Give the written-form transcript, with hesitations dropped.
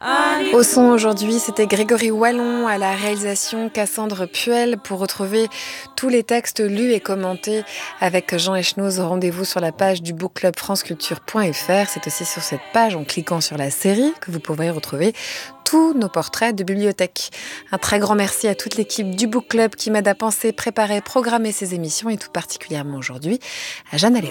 Au son aujourd'hui, c'était Grégory Wallon, à la réalisation Cassandre Puel. Pour retrouver tous les textes lus et commentés avec Jean Echenoz, rendez-vous sur la page du book club franceculture.fr. C'est aussi sur cette page, en cliquant sur la série, que vous pourrez retrouver tous nos portraits de bibliothèque. Un très grand merci à toute l'équipe du book club qui m'aide à penser, préparer, programmer ces émissions et tout particulièrement aujourd'hui à Jeanne Alléon.